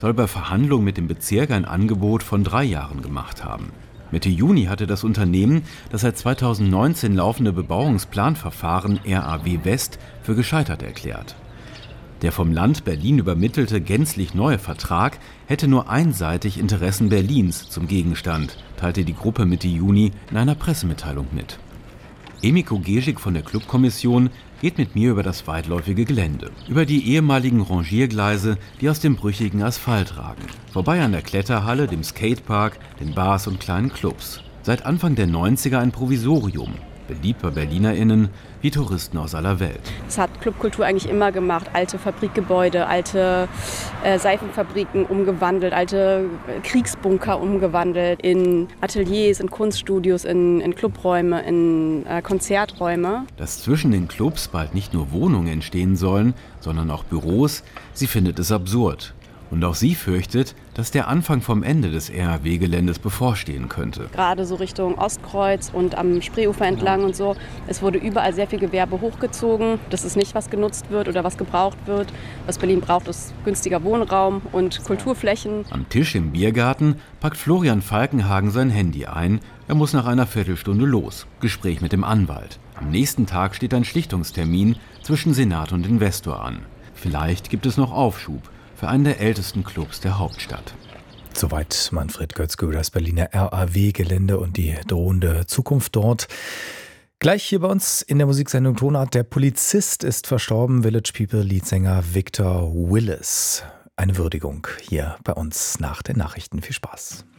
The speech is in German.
soll bei Verhandlungen mit dem Bezirk ein Angebot von 3 Jahren gemacht haben. Mitte Juni hatte das Unternehmen das seit 2019 laufende Bebauungsplanverfahren RAW West für gescheitert erklärt. Der vom Land Berlin übermittelte gänzlich neue Vertrag hätte nur einseitig Interessen Berlins zum Gegenstand, teilte die Gruppe Mitte Juni in einer Pressemitteilung mit. Emiko Gesik von der Clubkommission geht mit mir über das weitläufige Gelände, über die ehemaligen Rangiergleise, die aus dem brüchigen Asphalt ragen, vorbei an der Kletterhalle, dem Skatepark, den Bars und kleinen Clubs. Seit Anfang der 90er ein Provisorium, beliebt bei BerlinerInnen wie Touristen aus aller Welt. Das hat Clubkultur eigentlich immer gemacht. Alte Fabrikgebäude, alte Seifenfabriken umgewandelt, alte Kriegsbunker umgewandelt in Ateliers, in Kunststudios, in Clubräume, in Konzerträume. Dass zwischen den Clubs bald nicht nur Wohnungen entstehen sollen, sondern auch Büros, sie findet es absurd. Und auch sie fürchtet, dass der Anfang vom Ende des RAW-Geländes bevorstehen könnte. Gerade so Richtung Ostkreuz und am Spreeufer entlang und so. Es wurde überall sehr viel Gewerbe hochgezogen. Das ist nicht, was genutzt wird oder was gebraucht wird. Was Berlin braucht, ist günstiger Wohnraum und Kulturflächen. Am Tisch im Biergarten packt Florian Falkenhagen sein Handy ein. Er muss nach einer Viertelstunde los. Gespräch mit dem Anwalt. Am nächsten Tag steht ein Schlichtungstermin zwischen Senat und Investor an. Vielleicht gibt es noch Aufschub für einen der ältesten Clubs der Hauptstadt. Soweit Manfred Götzke über das Berliner RAW-Gelände und die drohende Zukunft dort. Gleich hier bei uns in der Musiksendung Tonart. Der Polizist ist verstorben, Village People Leadsänger Victor Willis. Eine Würdigung hier bei uns nach den Nachrichten. Viel Spaß.